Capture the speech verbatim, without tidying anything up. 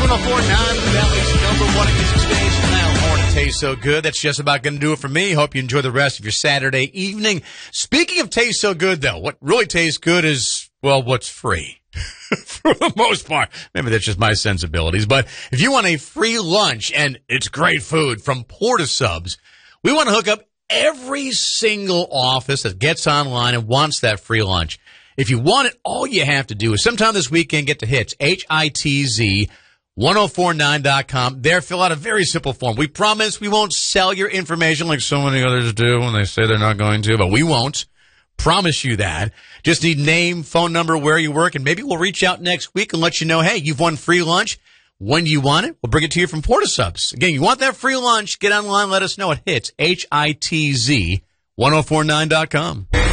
one oh four point nine, the Valley's number one music station. Now, morning tastes so good. That's just about going to do it for me. Hope you enjoy the rest of your Saturday evening. Speaking of tastes so good, though, what really tastes good is, well, what's free. For the most part. Maybe that's just my sensibilities. But if you want a free lunch, and it's great food from Porta Subs, we want to hook up every single office that gets online and wants that free lunch. If you want it, all you have to do is sometime this weekend get to Hitz, H I T Z, ten forty-nine dot com. There, fill out a very simple form. We promise we won't sell your information like so many others do when they say they're not going to, but we won't. Promise you that. Just need name, phone number, where you work, and maybe we'll reach out next week and let you know, hey, you've won free lunch. When do you want it? We'll bring it to you from Porta Subs. Again, you want that free lunch, get online, let us know. It hits H I T Z, ten forty-nine dot com.